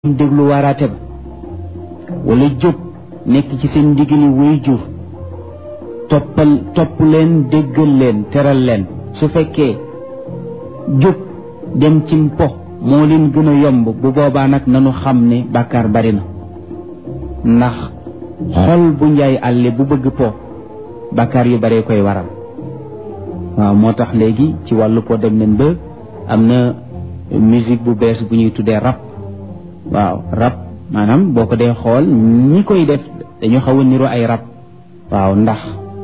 déglu waaraate ba wala jóg nekk ci seen ndigali way jur topp leen déggal leen teral leen su fekkee jóg dem ci mpo moo leen gën a yomb bu boobaa nag nanu xam ne bàkkaar bari na ndax xol bu njaay àlle bu bëgg po bàkkaar yu bare koy waral waaw moo tax léegi ci wàllu po dem nañ ba am na musique bu bees bu ñuy tuddee rap waaw rap maanaam boo ko dee xool ñi koy def dañu xaw a niro ay rap waaw ndax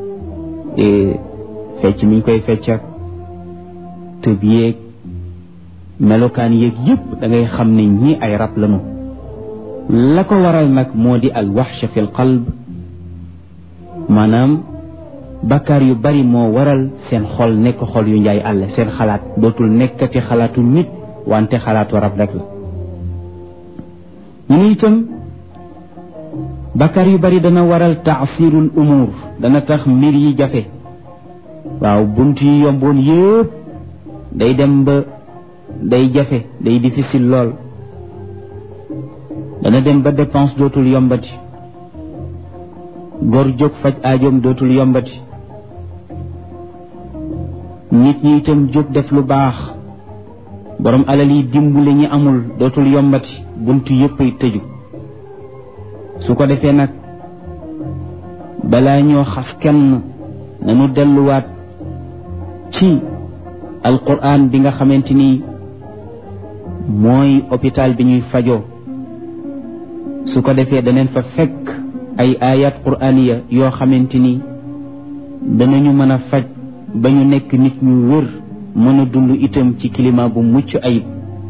fecc mi ñu koy fecc ak tëb yéeg melokaan yéeg yëpp da ngay xam ne ñi ay rap lañu la ko waral nag moo di al waxsha fi l qalb maanaam bakkaar yu bari moo waral seen xol nekk xol yu njaay àll seen xalaat dootul nekkati xalaatu nit wante xalaatu rab rek la ñu ne itam bakkaar yu bari dana waral taasirul umur dana tax mbir yi jafe waaw bunt yi yomboon yëpp day dem ba day jafe day difficile lool dana dem ba dépense dootul yombati góor jóg faj aajoom dootul yombati nit ñi itam jóg def lu baax borom alal yi dimbule ñi amul dootul yombati buntu yëpp ay tëju su ko defee nag balaa ñoo xas kenn nañu delluwaat ci alquran bi nga xamante ni mooy hôpital bi ñuy fajoo su ko defee daneen fa fekk ay ayat quraniya yoo xamante ni danañu mën a faj ba ñu nekk nit ñu wér mën a dund itam ci climat bu mucc ayib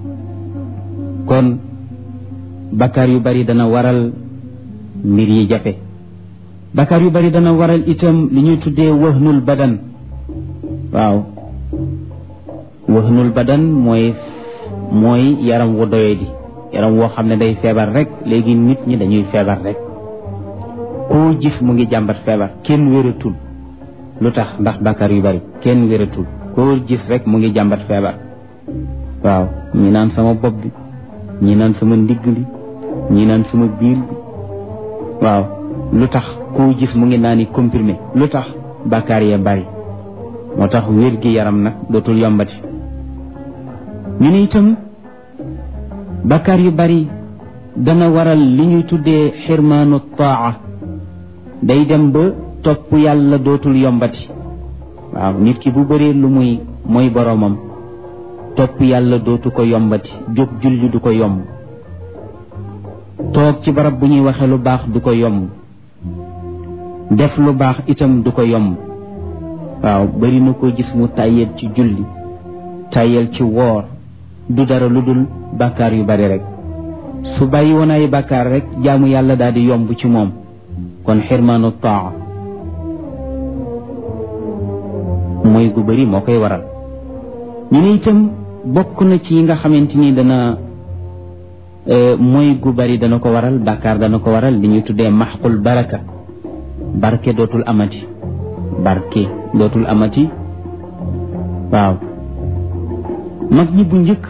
kon bakkaar yu bari dana waral mbir yi jafe bakkaar yu bari dana waral itam li ñuy tuddee wahnul badan waaw wahnul badan mooy yaram wu doye di yaram woo xam ne day feebar rek léegi nit ñi dañuy feebar rek koo gis mu ngi jàmbat feebar kenn wératul lu tax ndax bakkaar yu bari kenn wératul koo gis rek mu ngi jàmbat feebar waaw ñi naan sama bopp bi ñi naan sama ndigg li ñi naan sama biir bi waaw lu tax koo gis mu ngi naani comprimé lu tax bakkaar ya bari moo tax wér gi yaram nag dootul yombati ñu ne itam bakkaar yu bari dana waral li ñuy tuddee xirmaanu taa day dem ba topp yàlla dootul yombati waaw nit ki bu bëree lu muy mooy boroomam topp yàlla dootu ko yombati jóg julli du ko yomb toog ci barab bu ñuy waxe lu baax du ko yomb def lu baax itam du ko yomb waaw bari na ko gis mu tàyyeel ci julli tàyyeel ci woor du dara lu dul bàkkaar yu bari rek su bàyyi woon ay bàkkaar rek jaamu yàlla daal di yomb ci moom kon xirmaanu taa mooy gu bari moo koy waral ñu ne itam bokk na ci yi nga xamante ni dana mooy gu bari dana ko waral bàkkaar dana ko waral li ñuy tuddee maxqul baraka barke dootul amati barke dootul amati waaw mag ñi bu njëkk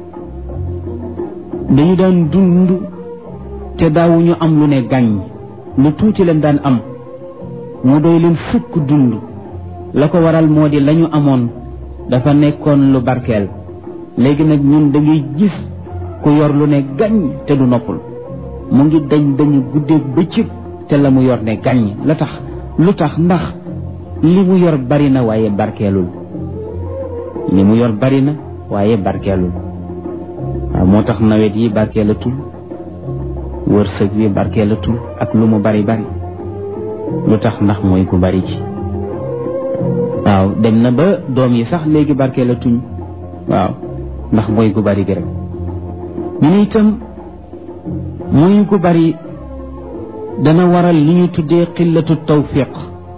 dañu daan dund te daawuñu am lu ne gàññ lu tuuti leen daan am mu doy leen fukk dund la ko waral moo di lañu amoon dafa nekkoon lu barkeel léegi nag ñun da ngay gis ku yor lu ne gàññ te du noppul mu ngi dañu guddeeg bëccëg te la mu yor ne gàññ la tax lu tax ndax li mu yor bari na waaye barkeelul li mu yor bari na waaye barkeelul waaw moo tax nawet yi barkeelatul wërsëg wi barkeelatul ak lu mu bari bari lu tax ndax mooy gu bari ci waaw dem na ba doom yi sax léegi barkeelatuñ waaw ndax mooy gu bari gi rek ñu ne itam mooy gu bari dana waral li ñu tuddee xillatu tawfiq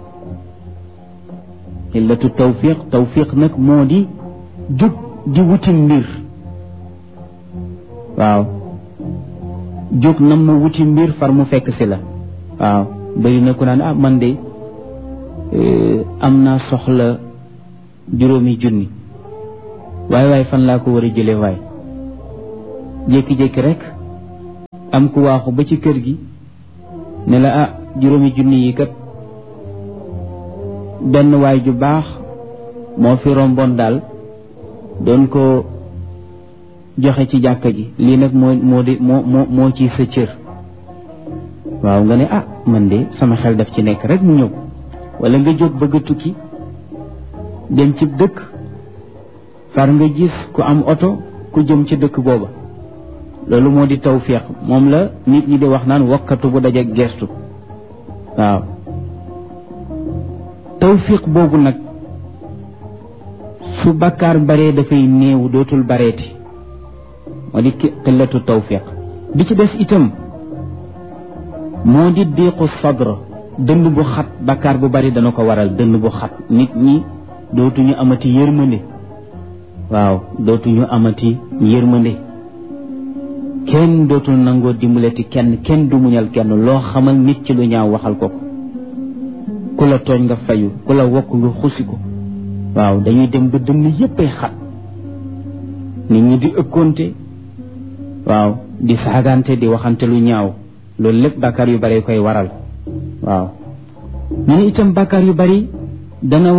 xillatu tawfiq nag moo di jóg di wuti mbir waaw jóg nam ma wuti mbir far mu fekk si la waaw bari na ku naan man de am naa soxla 5,000 waaye fan laa ko war a jëlee waay jékki-jékki rek am ku waaxu ba ci kër gi ne la ah juróomi junni yi kat benn waay ju baax moo fi romboon daal doon ko joxe ci jàkka ji lii nag moo ci sa cër. waaw nga ne ah man de sama xel daf ci nekk rek mu ñëw. wala nga jóg bëgg a tukki dem ci dëkk far nga gis ku am oto ku jëm ci dëkk booba loolu moo di tawfiq moom la nit ñi di wax naan wakkatu bu daje gestu. waaw tawfiq boobu nag su bakkaar baree dafay néew dootul bareeti moo di qillatu tawfiq bi ci des itam moo di diiqu sadr dënn bu xat bakkaar bu bari dana ko waral dënn bu xat nit ñi dootuñu amati yërmande. waaw dootuñu amati yërmande kenn dootul nangoo dimbalati kenn du muñal kenn loo xamal nit ci lu ñaaw waxal ko ku la tooñ nga fayu ku la wokk nga xusi ko. waaw dañuy dem ba dënn yépp ay xat nit ñi di ëkkoonte waaw di saagante di waxante lu ñaaw loolu lépp bàkkaar yu bari koy waral. waaw ñu ne itam bàkkaar yu bari dana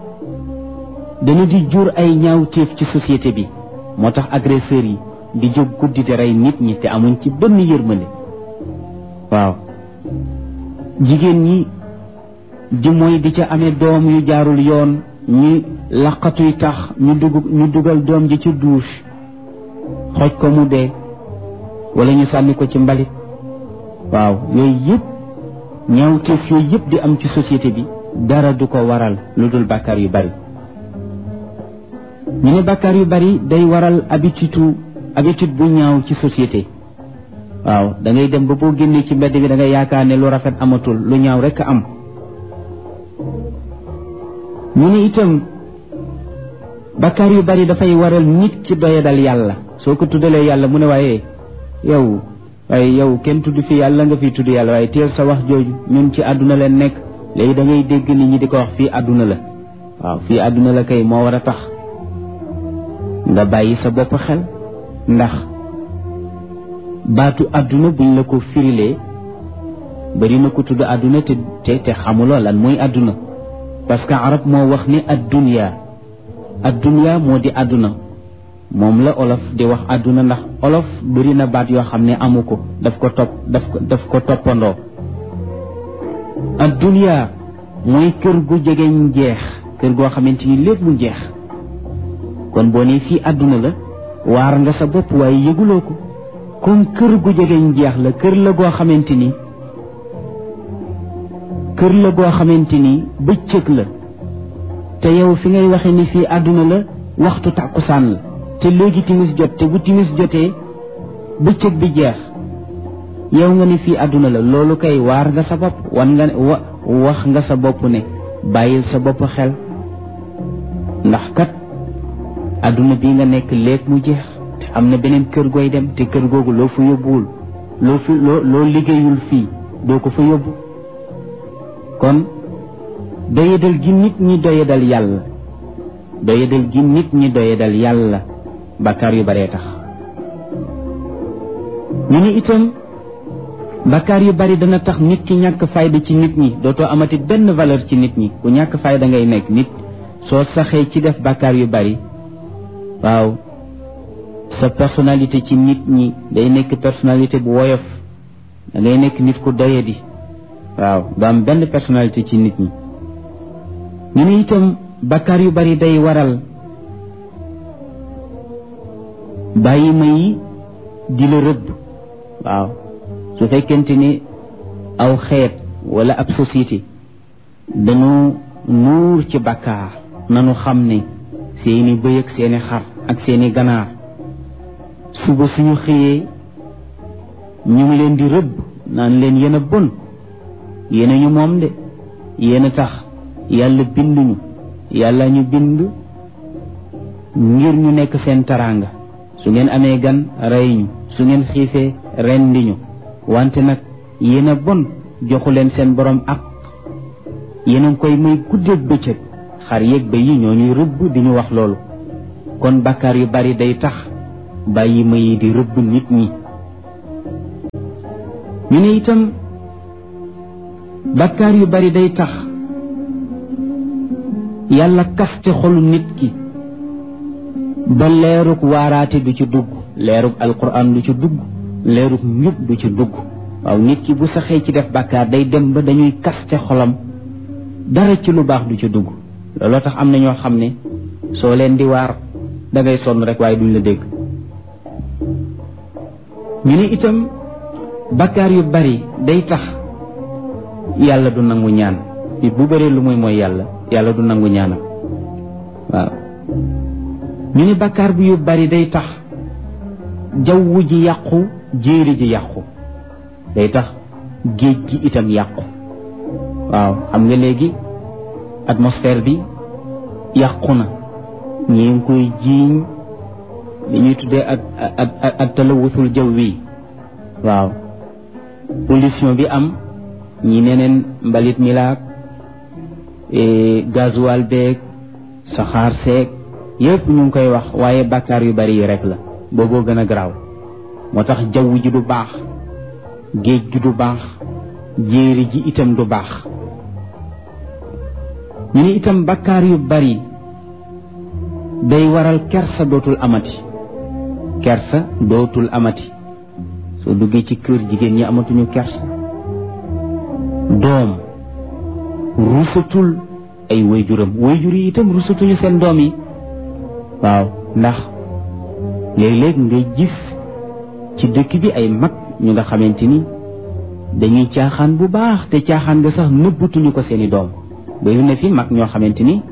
di jur ay ñaawteef ci société bi moo tax agresseurs yi di jóg guddi di rey nit ñi te amuñ ci benn yërmande. waaw jigéen ñi di mooy di ca amee doom yu jaarul yoon ñi laqatuy tax ñu dugal doom ji ci douche xoj ko mu dee wala ñu sànni ko ci mbalit. waaw yooyu yëpp ñaawteef yooyu yëpp di am ci société bi dara du ko waral lu dul bàkkaar yu bari. ñu ne bàkkaar yu bari day waral habitude bu ñaaw ci société. waaw da ngay dem ba boo génnee ci mbedd bi da ngay yaakaar ne lu rafet amatul lu ñaaw rekk am. ñu ne itam bàkkaar yu bari dafay waral nit ki doyadal yàlla soo ko tuddalee yàlla mu ne waaye yow kenn tudd fi yàlla nga fi tudd yàlla waaye teel sa wax jooju ñun ci àdduna leen nekk léegi da ngay dégg nit ñi di ko wax fii àdduna la. waaw fii àdduna la kay moo war a tax nga bàyyi sa bopp xel ndax baatu àdduna buñ la ko firilee bari na ko tudd àdduna te xamuloo lan mooy àdduna parce que arab moo wax ni addunya moo di àdduna moom la olof di wax àdduna ndax olof bari na baat yoo xam ne amu ko daf ko toppandoo. addunya mooy kër gu jegeñ jeex kër goo xamante ni lépp mu jeex kon boo nee fii àdduna la waar nga sa bopp waaye yëguloo ko comme kër gu jegeñ jeex la kër la goo xamante ni bëccëg la te yow fi ngay waxe ni fii àdduna la waxtu tàkkusaan la te léegi timis jot te bu timis jotee bëccëg bi jeex yow nga ni fii àdduna la loolu kay waar nga sa bopp wax nga sa bopp ne bàyyil sa bopp xel ndax kat àdduna bi nga nekk léeg mu jeex te am na beneen kër gooy dem te kër googu loo fa yóbbuwul loo liggéeyul fii doo ko fa yóbbu. kon doyadal gi nit ñi doyadal yàlla bàkkaar yu baree tax. ñu ne itam bàkkaar yu bari dana tax nit ki ñàkk fayda ci nit ñi dootoo amati benn valeur ci nit ñi ku ñàkk fayda ngay nekk nit soo saxee ci def bàkkaar yu bari. waaw sa personnalité ci nit ñi day nekk personnalité bu woyof da ngay nekk nit ku doyadi. waaw du am benn personnalité ci nit ñi. ñu ne itam bàkkaar yu bari day waral bàyyi ma yi di la rëbb. waaw su fekkente ni aw xeet wala ab société dañu nuur ci bàkkaar nanu xam ne seeni bëy ak seeni xar ak seeni ganaar suba suñu xëyee ñu ngi leen di rëbb naan leen yéen a bon yéen a ñu moom de yéen a tax yàlla binduñu yàlla ñu bind ngir ñu nekk seen taraanga su ngeen amee gan rey ñu su ngeen xiifee rendi ñu wante nag yéen a bon joxu leen seen borom ak yéen a ngi koy may guddeeg bëccëg xar yeeg ba yi ñoo ñuy rëbb di ñu wax loolu. kon bàkkaar yu bari day tax bàyyi ma yi di rëbb nit ñi. ñu ne itam bakkaar yu bari day tax yàlla kaste xolu nit ki ba leerug waaraate du ci dugg, leerug alquran du ci dugg, leerug njub du ci dugg. waaw nit ki bu saxee ci def bakkaar day dem ba dañuy kaste xolam, dara ci lu baax du ci dugg. looloo tax am na ñoo xam ne soo leen di waar dangay sonn rek waaye duñ la dégg. ñu ne itam bakkaar yu bari day tax yàlla du nangu ñaan. nit bu bëree lu muy mooy yàlla du nangu ñaanam. waaw ñu ne bakkaar bi yu bari day tax jaww ji yàqu, jéeri ji yàqu, day tax géej gi itam yàqu. waaw xam nga léegi atmosphère bi yàqu na, ñi ngi koy jiiñ li ñuy tuddee ak talawusul jawwi. waaw pollution bi am, ñi neneen mbalit milaak gasoil beeg saxaar seeg yépp ñu ngi koy wax, waaye bàkkaar yu bari yi rek la, booboo gën a garaaw. moo tax jaww ji du baax, géej gi du baax, jéeri ji itam du baax. ñu ne itam bàkkaar yu bari day waral kersa dootul amati. kersa dootul amati. soo duggee ci kër jigéen ñi amatuñu kersa. doom rusatul ay wayjuram, wayjur yi itam rusatuñu seen doom yi. waaw ndax léeg-léeg ngay gis ci dëkk bi ay mag ñu nga xamante ni dañuy caaxaan bu baax, te caaxaan nga sax nëbbatuñu ko seeni doom. bari na fi mag ñoo xamante ni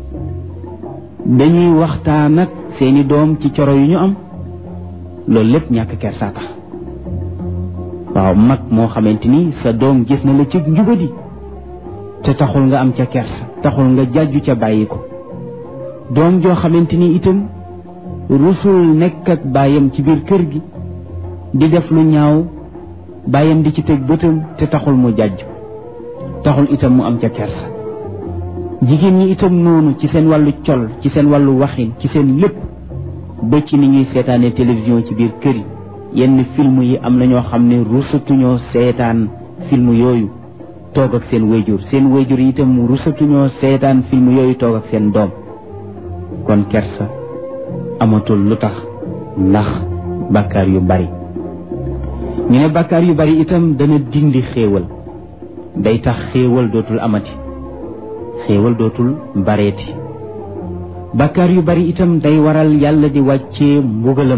dañuy waxtaan ak seeni doom ci coro yu ñu am. loolu lépp ñàkk kersa tax. waaw mag moo xamante ni sa doom gis na la ci njubadi te taxul nga am ca kersa, taxul nga jàjju ca bàyyi ko. doom joo xamante ni itam rusul nekk ak baayam ci biir kër gi di def lu ñaaw, baayam di ci teg bëtam te taxul mu jàjju, taxul itam mu am ca kersa. jigéen ñi itam noonu, ci seen wàllu col, ci seen wàllu waxin, ci seen lépp, ba ci ni ñuy seetaane télévision ci biir kër yi. yenn film yi am na ñoo xam ne rusatuñoo seetaan film yooyu toog ak seen wayjur, seen wayjur yi itam rusatuñoo seetaan film yooyu toog ak seen doom. kon kersa amatul. lu tax? ndax bàkkaar yu bari. ñu ne bàkkaar yu bari itam dana dindi xéewal, day tax xéewal dootul amati, xéewal dootul bareeti. bàkkaar yu bari itam day waral yàlla di wàccee mbugalam.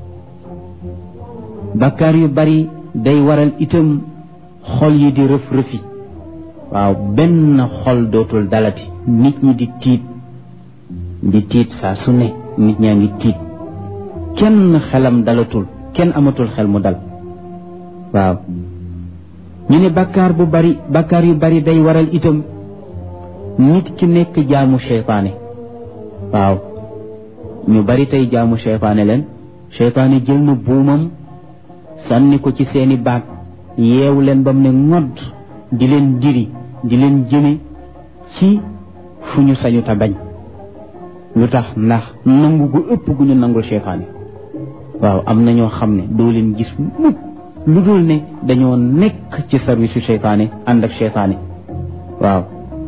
bàkkaar yu bari day waral itam xol yi di rëf-rëfi. waaw benn xol dootul dalati, nit ñi di tiit saa su ne. nit ñaa ngi tiit, kenn xelam dalatul, kenn amatul xel mu dal. waaw ñu ne bàkkaar yu bari day waral itam nit ki nekk jaamu seytaane. waaw ñu bari tey jaamu seytaane leen. seytaane jël na buumam sànni ko ci seeni baat, yeewu leen ba mu ne ngodd, di leen diri, di leen jëme ci fu ñu sañu ta bañ. lu tax? ndax nangu gu ëpp gu ñu nangul seytaane. waaw am na ñoo xam ne doo leen gis mukk lu dul ne dañoo nekk ci service su seytaane, ànd ak seytaane. waaw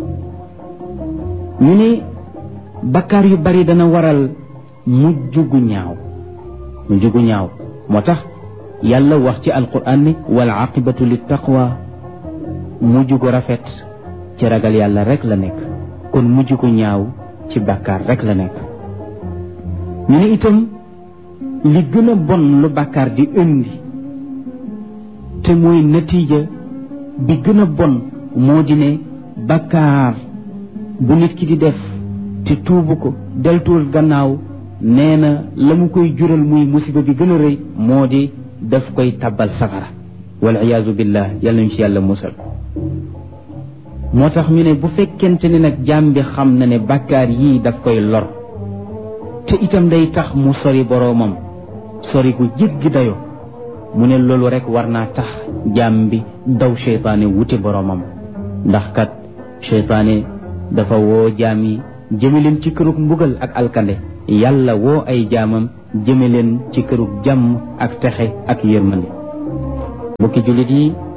ñu ne bakkaar yu bari dana waral mujj gu ñaaw. moo tax yàlla wax ci alquran ne wal aqibatu lit taqwa, mujj gu rafet ci ragal yàlla rek la nekk. kon mujj gu ñaaw ci bàkkaar rek la nekk. ñu ne itam li gën a bon lu bàkkaar di indi te mooy natiija bi gën a bon moo di ne bàkkaar bu nit ki di def te tuubu ko deltuwul gannaaw, nee na la mu koy jural muy musiba bi gën a rëy moo di daf koy tabbal safara. wal iyaazu billah, yàlla ñu ci yàlla musal. moo tax ñu ne bu fekkente ne nag jaam bi xam na ne bàkkaar yii daf koy lor te itam day tax mu sori boroomam sori gu jéggi dayo, mu ne loolu rek war naa tax jaam bi daw seytaane wuti boroomam. ndax kat seytaane dafa woo jaam yi jëme leen ci kërug mbugal ak alkande, yàlla woo ay jaamam jëme leen ci kërug jàmm ak texe ak yërmande. mbokki jullit yi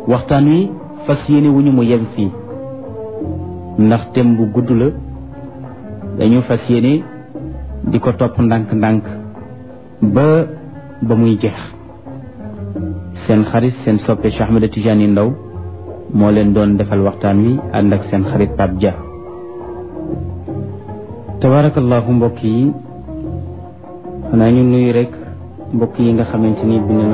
waxtaan wi fas yéene wuñu mu yem fii ndax thème bu gudd la dañu fas yéene di ko topp ndànk-ndànk ba muy jeex. seen xarit seen soppe Cheikh Ahmed Tidiane Ndao moo leen doon defal waxtaan wi ànd ak seen xarit Pape Dia. tabarakallahu mbokk yi xanaa ñu nuyu rek mbokk yi nga xamante ni